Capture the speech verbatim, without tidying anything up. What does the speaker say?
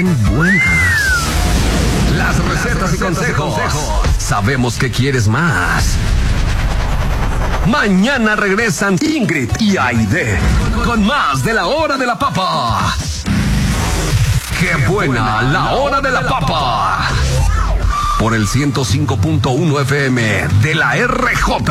buenas. Las recetas y consejos. Sabemos que quieres más. Mañana regresan Ingrid y Aide con más de la hora de la papa. ¡Qué buena la hora de la papa! Por el ciento cinco punto uno F M de la R J.